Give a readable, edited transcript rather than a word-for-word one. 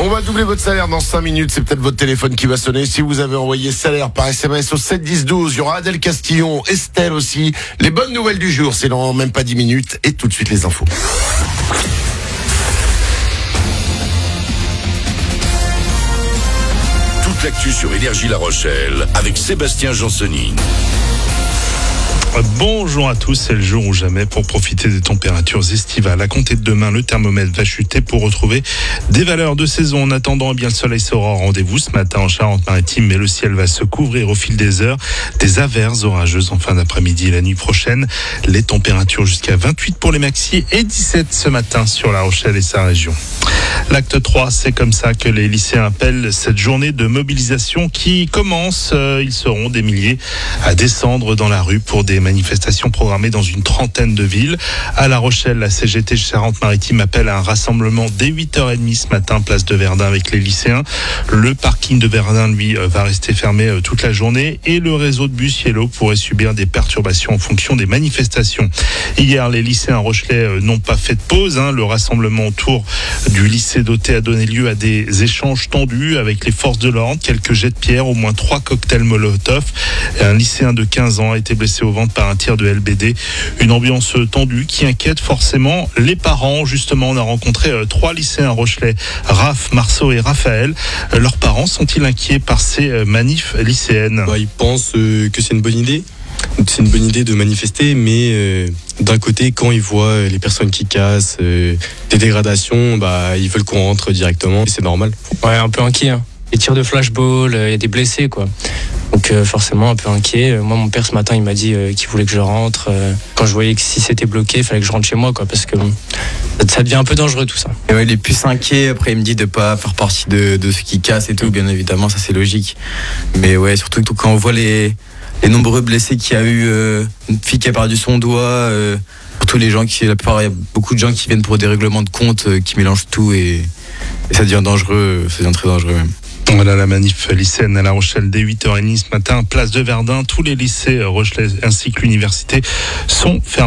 On va doubler votre salaire dans 5 minutes. C'est peut-être votre téléphone qui va sonner. Si vous avez envoyé salaire par SMS au 7 10 12, il y aura Adèle Castillon, Estelle aussi. Les bonnes nouvelles du jour, c'est dans même pas 10 minutes. Et tout de suite les infos. Toute l'actu sur Énergie La Rochelle avec Sébastien Jansoni. Bonjour à tous, c'est le jour ou jamais pour profiter des températures estivales. À compter de demain, le thermomètre va chuter pour retrouver des valeurs de saison. En attendant, le soleil sera au rendez-vous ce matin en Charente-Maritime, mais le ciel va se couvrir au fil des heures. Des averses orageuses en fin d'après-midi et la nuit prochaine. Les températures jusqu'à 28 pour les maxis et 17 ce matin sur La Rochelle et sa région. L'acte 3, c'est comme ça que les lycéens appellent cette journée de mobilisation qui commence. Ils seront des milliers à descendre dans la rue pour des manifestations programmées dans une trentaine de villes. À La Rochelle, la CGT Charente-Maritime appelle à un rassemblement dès 8h30 ce matin, place de Verdun avec les lycéens. Le parking de Verdun, lui, va rester fermé toute la journée et le réseau de bus Yellow pourrait subir des perturbations en fonction des manifestations. Hier, les lycéens rochelais n'ont pas fait de pause. Le rassemblement autour du lycée d'Autey a donné lieu à des échanges tendus avec les forces de l'ordre, quelques jets de pierre, au moins 3 cocktails Molotov. Un lycéen de 15 ans a été blessé au ventre par un tir de LBD. Une ambiance tendue qui inquiète forcément les parents. Justement, on a rencontré 3 lycéens rochelais, Raph, Marceau et Raphaël. Leurs parents sont-ils inquiets par ces manifs lycéennes ? Ils pensent que c'est une bonne idée. C'est une bonne idée de manifester, mais d'un côté, quand ils voient les personnes qui cassent, des dégradations, ils veulent qu'on rentre directement. Et c'est normal. Ouais, un peu inquiet. Les tirs de flashball, il y a des blessés, quoi. Donc forcément un peu inquiet. Moi, mon père ce matin, il m'a dit qu'il voulait que je rentre. Quand je voyais que si c'était bloqué, il fallait que je rentre chez moi, quoi, parce que ça devient un peu dangereux tout ça. Et ouais, il est plus inquiet. Après, il me dit de pas faire partie de ceux qui cassent et tout. Bien évidemment, ça c'est logique. Mais ouais, surtout quand on voit les nombreux blessés qu'il y a eu, une fille qui a perdu son doigt, surtout la plupart, il y a beaucoup de gens qui viennent pour des règlements de compte, qui mélangent tout et ça devient dangereux, ça devient très dangereux même. Voilà la manif lycéenne à La Rochelle dès 8h30 ce matin, place de Verdun. Tous les lycées rochelais ainsi que l'université sont fermés.